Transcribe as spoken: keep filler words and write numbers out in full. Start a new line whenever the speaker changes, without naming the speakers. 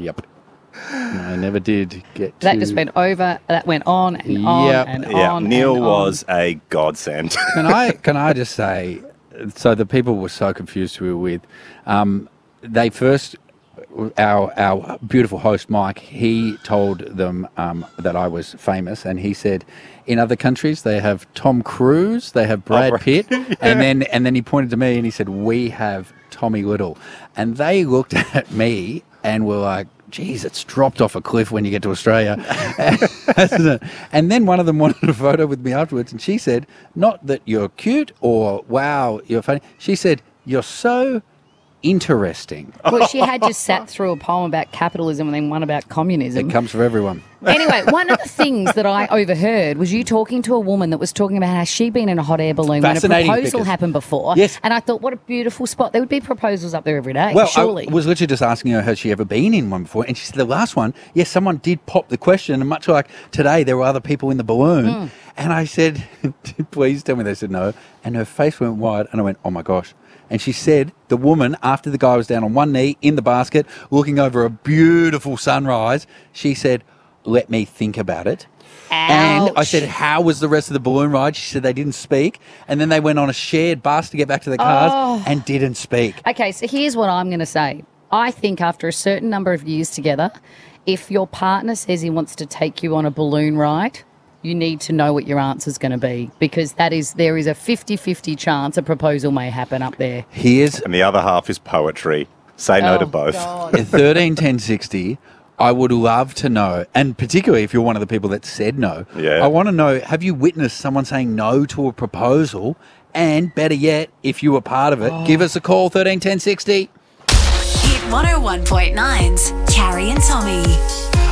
Yep. No, I never did get
That
to...
just went over, that went on and on
Yep.
and
Yeah,
on.
Neil
and
was a godsend.
Can I can I just say, so the people were so confused who we were with. Um, they first, our our beautiful host Mike, he told them um, that I was famous, and he said, in other countries they have Tom Cruise, they have Brad
Oh,
Pitt, and then and then he pointed to me and he said, we have Tommy Little, and they looked at me and were like, geez, it's dropped off a cliff when you get to Australia. Hasn't it? And then one of them wanted a photo with me afterwards, and she said, not that you're cute or, wow, you're funny. She said, you're so interesting.
Well, she had just sat through a poem about capitalism and then one about communism.
It comes for everyone.
Anyway, one of the things that I overheard was you talking to a woman that was talking about how she'd been in a hot air balloon when a
Fascinating,
proposal
because-
happened before.
Yes.
And I thought, what a beautiful spot. There would be proposals up there every day,
Well,
surely.
I was literally just asking her, has she ever been in one before? And she said the last one, yes, someone did pop the question. And much like today, there were other people in the balloon.
Mm.
And I said, please tell me. They said no. And her face went wide. And I went, oh, my gosh. And she said the woman, after the guy was down on one knee in the basket, looking over a beautiful sunrise, she said, let me think about it. And I
Ouch.
said, how was the rest of the balloon ride? She said they didn't speak. And then they went on a shared bus to get back to the cars
Oh.
and didn't speak.
Okay, so here's what I'm going to say. I think after a certain number of years together, if your partner says he wants to take you on a balloon ride, you need to know what your answer's going to be, because that is there is a fifty-fifty chance a proposal may happen up there.
Here's
And the other half is poetry. Say no to
Oh,
both.
God.
at thirteen ten sixty, I would love to know, and particularly if you're one of the people that said no,
Yeah.
I want to know, have you witnessed someone saying no to a proposal? And better yet, if you were part of it, give us a call, thirteen ten sixty.
Hit one oh one point nine's Carrie and Tommy.